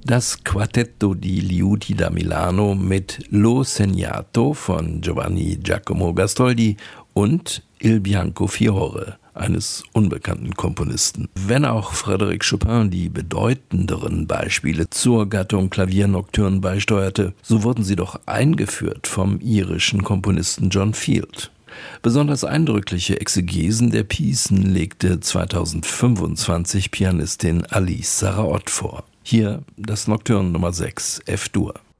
Das Quartetto di Liuti da Milano mit L'ho segnato von Giovanni Giacomo Gastoldi und Il Bianco Fiore eines unbekannten Komponisten. Wenn auch Frédéric Chopin die bedeutenderen Beispiele zur Gattung Klaviernocturne beisteuerte, so wurden sie doch eingeführt vom irischen Komponisten John Field. Besonders eindrückliche Exegesen der Piecen legte 2025 Pianistin Alice Sarraott vor. Hier das Nocturne Nummer 6 F-Dur.